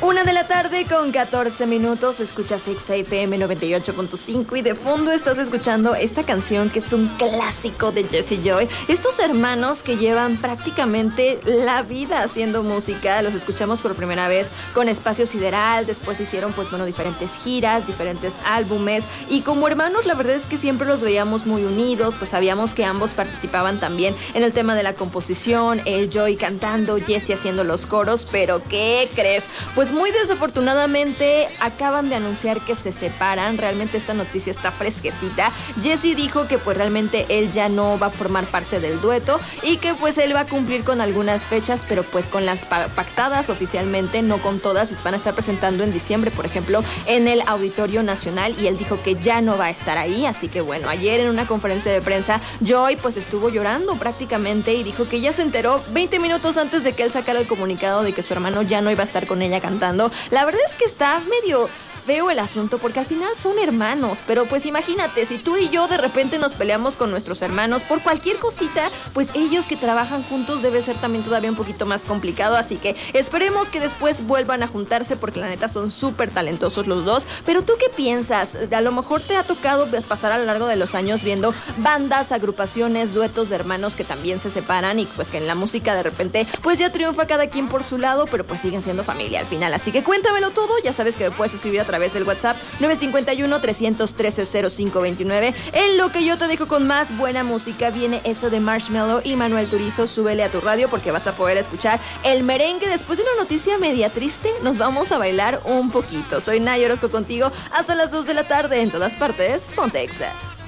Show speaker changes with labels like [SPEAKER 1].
[SPEAKER 1] 1 de la tarde con 14 minutos, escuchas XFM 98.5 y de fondo estás escuchando esta canción que es un clásico de Jesse Joy. Estos hermanos que llevan prácticamente la vida haciendo música, los escuchamos por primera vez con Espacio Sideral, después hicieron diferentes giras, diferentes álbumes y como hermanos la verdad es que siempre los veíamos muy unidos, pues sabíamos que ambos participaban también en el tema de la composición, el Joy cantando, Jesse haciendo los coros, pero ¿qué crees? Pues muy desafortunadamente acaban de anunciar que se separan. Realmente esta noticia está fresquecita. Jesse dijo que pues realmente él ya no va a formar parte del dueto y que pues él va a cumplir con algunas fechas, pero pues con las pactadas oficialmente, no con todas. Van a estar presentando en diciembre, por ejemplo, en el Auditorio Nacional y él dijo que ya no va a estar ahí. Así que bueno, ayer en una conferencia de prensa, Joy pues estuvo llorando prácticamente y dijo que ya se enteró 20 minutos antes de que él sacara el comunicado de que su hermano ya no iba a estar con ella cantando. La verdad es que está medio feo el asunto porque al final son hermanos, pero pues imagínate, si tú y yo de repente nos peleamos con nuestros hermanos por cualquier cosita, pues ellos que trabajan juntos debe ser también todavía un poquito más complicado, así que esperemos que después vuelvan a juntarse porque la neta son súper talentosos los dos. Pero ¿tú qué piensas? A lo mejor te ha tocado pasar a lo largo de los años viendo bandas, agrupaciones, duetos de hermanos que también se separan y pues que en la música de repente pues ya triunfa cada quien por su lado, pero pues siguen siendo familia al final, así que cuéntamelo todo, ya sabes que me puedes escribir a través del WhatsApp 951-313-0529. En lo que yo te dejo con más buena música viene esto de Marshmello y Manuel Turizo. Súbele a tu radio porque vas a poder escuchar el merengue. Después de una noticia media triste, nos vamos a bailar un poquito. Soy Nay Orozco contigo hasta las 2 de la tarde en todas partes. Ponte Exa.